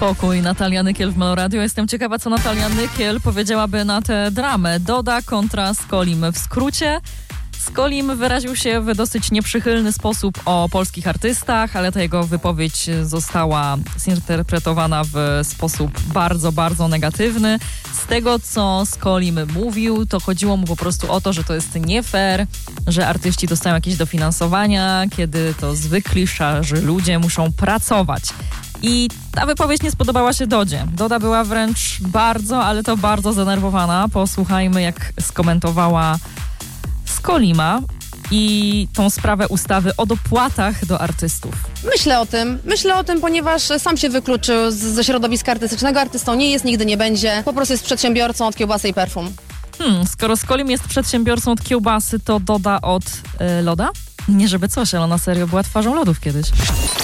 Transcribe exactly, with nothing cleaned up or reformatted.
spokój. Natalia Nykiel w Meloradio. Jestem ciekawa, co Natalia Nykiel powiedziałaby na tę dramę. Doda kontra Skolim. W skrócie, Skolim wyraził się w dosyć nieprzychylny sposób o polskich artystach, ale ta jego wypowiedź została zinterpretowana w sposób bardzo, bardzo negatywny. Z tego, co Skolim mówił, to chodziło mu po prostu o to, że to jest nie fair, że artyści dostają jakieś dofinansowania, kiedy to zwykli, szarzy ludzie muszą pracować. I ta wypowiedź nie spodobała się Dodzie. Doda była wręcz bardzo, ale to bardzo zdenerwowana. Posłuchajmy, jak skomentowała Skolima i tą sprawę ustawy o dopłatach do artystów. Myślę o tym, myślę o tym, ponieważ sam się wykluczył z, ze środowiska artystycznego. Artystą nie jest, nigdy nie będzie. Po prostu jest przedsiębiorcą od kiełbasy i perfum. Hmm, skoro Skolim jest przedsiębiorcą od kiełbasy, to Doda od y, loda? Nie żeby coś, ale ona serio była twarzą lodów kiedyś.